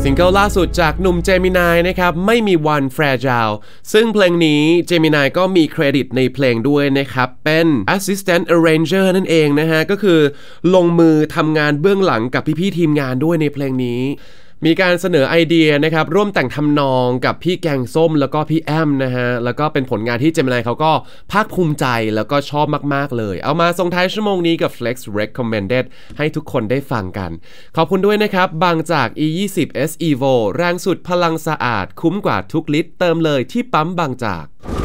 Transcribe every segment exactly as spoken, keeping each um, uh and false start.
ซิงเกิลล่าสุดจากหนุ่มเจมินายนะครับไม่มีวันแฟร์จาวซึ่งเพลงนี้เจมินายก็มีเครดิตในเพลงด้วยนะครับเป็น Assistant Arranger นั่นเองนะฮะก็คือลงมือทำงานเบื้องหลังกับพี่ๆทีมงานด้วยในเพลงนี้มีการเสนอไอเดียนะครับร่วมแต่งทำนองกับพี่แกงส้มแล้วก็พี่แอมนะฮะแล้วก็เป็นผลงานที่เจมินายเขาก็ภาคภูมิใจแล้วก็ชอบมากๆเลยเอามาส่งท้ายชั่วโมงนี้กับ Flex Recommended ให้ทุกคนได้ฟังกันขอบคุณด้วยนะครับบางจาก อี ยี่สิบ เอส Evo แรงสุดพลังสะอาดคุ้มกว่าทุกลิตรเติมเลยที่ปั๊มบางจาก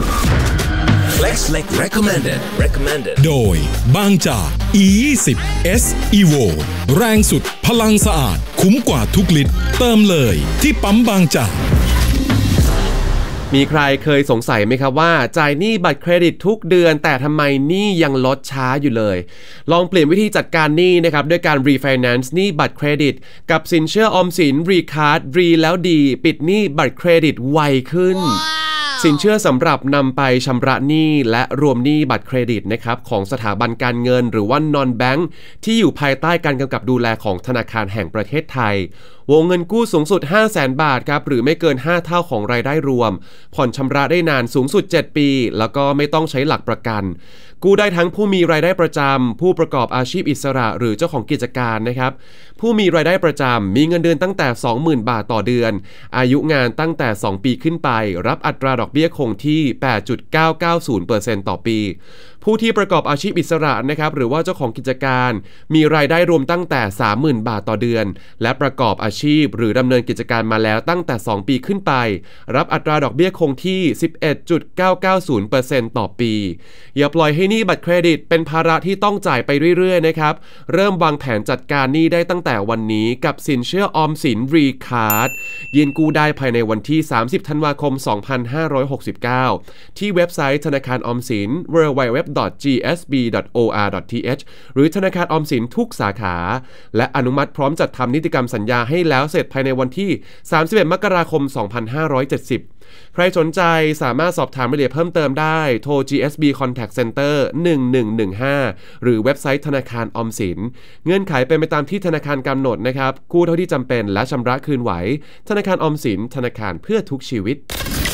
Flex Recommended Recommended โดยบางจาก อี ยี่สิบ เอส Evo แรงสุดพลังสะอาดคุ้มกว่าทุกลิตรเติมเลยที่ปั๊มบางจากมีใครเคยสงสัยไหมครับว่าจ่ายหนี้บัตรเครดิตทุกเดือนแต่ทำไมหนี้ยังลดช้าอยู่เลยลองเปลี่ยนวิธีจัดการหนี้นะครับด้วยการ refinance หนี้บัตรเครดิตกับสินเชื่อออมสิน Recard รีแล้วดีปิดหนี้บัตรเครดิตไวขึ้น wow. สินเชื่อสำหรับนำไปชำระหนี้และรวมหนี้บัตรเครดิตนะครับของสถาบันการเงินหรือว่า non bank ที่อยู่ภายใต้การกำกับดูแลของธนาคารแห่งประเทศไทยวงเงินกู้สูงสุด ห้าแสน บาทครับหรือไม่เกินห้าเท่าของรายได้รวมผ่อนชำระได้นานสูงสุดเจ็ดปีแล้วก็ไม่ต้องใช้หลักประกันกู้ได้ทั้งผู้มีรายได้ประจำผู้ประกอบอาชีพอิสระหรือเจ้าของกิจการนะครับผู้มีรายได้ประจำมีเงินเดือนตั้งแต่ สองหมื่น บาทต่อเดือนอายุงานตั้งแต่สองปีขึ้นไปรับอัตราดอกเบี้ยคงที่ แปดจุดเก้าเก้าศูนย์เปอร์เซ็นต์ ต่อปีผู้ที่ประกอบอาชีพอิสระนะครับหรือว่าเจ้าของกิจการมีรายได้รวมตั้งแต่ สามหมื่น บาทต่อเดือนและประกอบอาชีพหรือดำเนินกิจการมาแล้วตั้งแต่สองปีขึ้นไปรับอัตราดอกเบี้ยคงที่ สิบเอ็ดจุดเก้าเก้าศูนย์เปอร์เซ็นต์ ต่อปีอย่าปล่อยให้หนี้บัตรเครดิตเป็นภาระที่ต้องจ่ายไปเรื่อยๆนะครับเริ่มวางแผนจัดการหนี้ได้ตั้งแต่วันนี้กับสินเชื่อออมสิน Recard ยื่นกู้ได้ภายในวันที่สามสิบธันวาคมสองพันห้าร้อยหกสิบเก้าที่เว็บไซต์ธนาคารออมสิน ดับเบิลยู ดับเบิลยู ดับเบิลยู ดอท จี เอส บี ดอท โอ อาร์ ดอท ที เอช หรือธนาคารออมสินทุกสาขาและอนุมัติพร้อมจัดทำนิติกรรมสัญญาให้แล้วเสร็จภายในวันที่สามสิบเอ็ดมกราคมสองพันห้าร้อยเจ็ดสิบใครสนใจสามารถสอบถามรายละเอียดเพิ่มเติมได้โทร จี เอส บี Contact Center หนึ่งหนึ่งหนึ่งห้าหรือเว็บไซต์ธนาคารออมสินเงื่อนไขเป็นไปตามที่ธนาคารกำหนดนะครับกู้เท่าที่จำเป็นและชำระคืนไหวธนาคารออมสินธนาคารเพื่อทุกชีวิต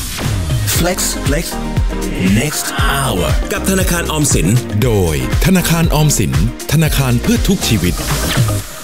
Flex Flex Next Hour กับธนาคารออมสินโดยธนาคารออมสินธนาคารเพื่อทุกชีวิต